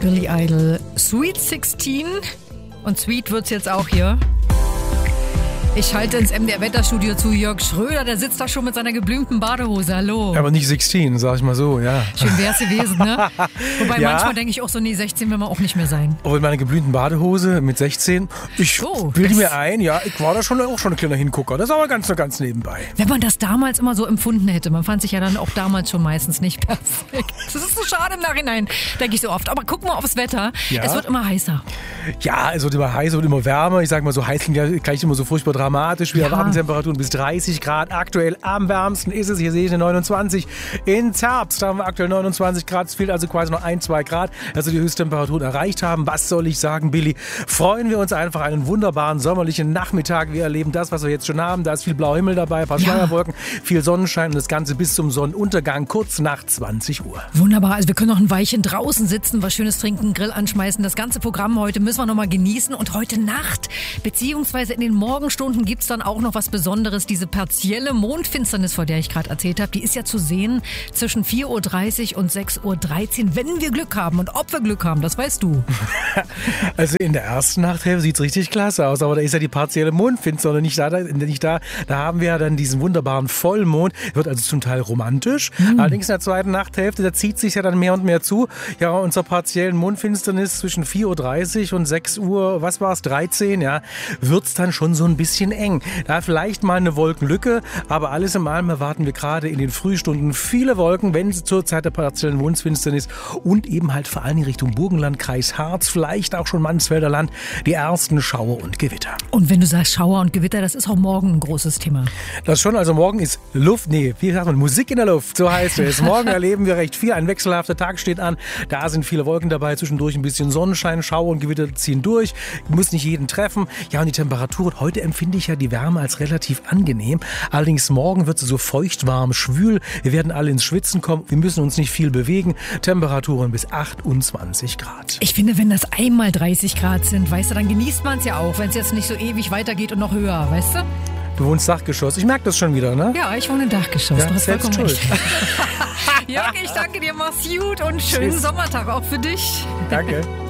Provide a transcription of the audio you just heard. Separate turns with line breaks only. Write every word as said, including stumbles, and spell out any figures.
Billy Idol, Sweet sechzehn. Und sweet wird's jetzt auch hier. Ich schalte ins M D R-Wetterstudio zu Jörg Schröder, der sitzt da schon mit seiner geblümten Badehose. Hallo.
Aber nicht sechzehn, sag ich mal so, ja.
Schön wär's gewesen, ne? Wobei
Ja.
manchmal denke ich auch so, nee, sechzehn will man auch nicht mehr sein.
Aber in meiner geblümten Badehose mit sechzehn, ich
Oh,
bilde
das-
mir ein, ja, ich war da schon auch schon ein kleiner Hingucker. Das ist aber ganz, ganz nebenbei.
Wenn man das damals immer so empfunden hätte, man fand sich ja dann auch damals schon meistens nicht perfekt. Das ist so schade im Nachhinein, denke ich so oft. Aber guck mal aufs Wetter,
Ja.
es wird immer heißer.
Ja, es wird immer heißer, wird immer wärmer. Ich sag mal, so heiß klingt ja gleich immer so furchtbar dramatisch. Wir
Ja.
erwarten Temperaturen bis dreißig Grad. Aktuell am wärmsten ist es, hier sehe ich eine neunundzwanzig. In Zerbst haben wir aktuell neunundzwanzig Grad. Es fehlt also quasi noch ein, zwei Grad, also die Höchsttemperaturen erreicht haben. Was soll ich sagen, Billy? Freuen wir uns einfach einen wunderbaren sommerlichen Nachmittag. Wir erleben das, was wir jetzt schon haben. Da ist viel blauer Himmel dabei, ein paar
Ja.
Schleierwolken, viel Sonnenschein und das Ganze bis zum Sonnenuntergang, kurz nach zwanzig Uhr.
Wunderbar, also wir können noch ein Weilchen draußen sitzen, was Schönes trinken, Grill anschmeißen. Das ganze Programm heute müssen wir noch mal genießen. Und heute Nacht, beziehungsweise in den Morgenstunden, gibt's dann auch noch was Besonderes. Diese partielle Mondfinsternis, von der ich gerade erzählt habe, die ist ja zu sehen zwischen vier Uhr dreißig und sechs Uhr dreizehn, wenn wir Glück haben. Und ob wir Glück haben, das weißt du.
Also in der ersten Nachthälfte sieht es richtig klasse aus, aber da ist ja die partielle Mondfinsternis nicht da, da, nicht da. Da haben wir ja dann diesen wunderbaren Vollmond, wird also zum Teil romantisch.
Mhm.
Allerdings in der zweiten Nachthälfte, da zieht sich ja dann mehr und mehr zu. Ja, und zur partiellen Mondfinsternis zwischen vier Uhr dreißig und sechs Uhr, was war es, dreizehn, ja, wird es dann schon so ein bisschen eng. Da vielleicht mal eine Wolkenlücke, aber alles in allem erwarten wir gerade in den Frühstunden viele Wolken, wenn es zur Zeit der partiellen Mondfinsternis und eben halt vor allem in Richtung Burgenland, Kreis Harz, vielleicht auch schon Mansfelder Land, die ersten Schauer und Gewitter.
Und wenn du sagst Schauer und Gewitter, das ist auch morgen ein großes Thema.
Das schon, also morgen ist Luft, nee, wie sagt man, Musik in der Luft, so heißt es. Morgen erleben wir recht viel, ein wechselhafter Tag steht an, da sind viele Wolken dabei, zwischendurch ein bisschen Sonnenschein, Schauer und Gewitter ziehen durch, muss nicht jeden treffen. Ja, und die Temperatur, heute empfinde ich ja die Wärme als relativ angenehm, allerdings morgen wird sie so feucht, warm, schwül, wir werden alle ins Schwitzen kommen, wir müssen uns nicht viel bewegen, Temperaturen bis achtundzwanzig Grad.
Ich finde, wenn das einmal dreißig Grad sind, weißt du, dann genießt man es ja auch, wenn es jetzt nicht so ewig weitergeht und noch höher, weißt du?
Du wohnst Dachgeschoss, ich merke das schon wieder, ne?
Ja, ich wohne im Dachgeschoss.
Ja,
du hast
selbst
vollkommen
schuld.
recht. Jörg, ich danke dir, mach's gut und schönen
Tschüss.
Sommertag auch für dich.
Danke.